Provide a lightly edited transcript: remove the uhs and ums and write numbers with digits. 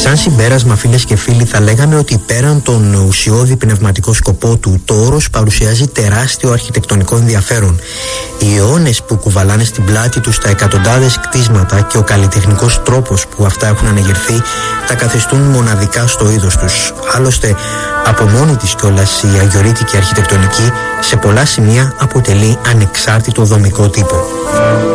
Σαν συμπέρασμα, φίλες και φίλοι, θα λέγαμε ότι πέραν τον ουσιώδη πνευματικό σκοπό του, το όρος παρουσιάζει τεράστιο αρχιτεκτονικό ενδιαφέρον. Οι αιώνες που κουβαλάνε στην πλάτη τους τα εκατοντάδες κτίσματα και ο καλλιτεχνικός τρόπος που αυτά έχουν αναγερθεί τα καθιστούν μοναδικά στο είδος τους. Άλλωστε, από μόνη της κιόλας η αγιορείτικη αρχιτεκτονική σε πολλά σημεία αποτελεί ανεξάρτητο δομικό τύπο.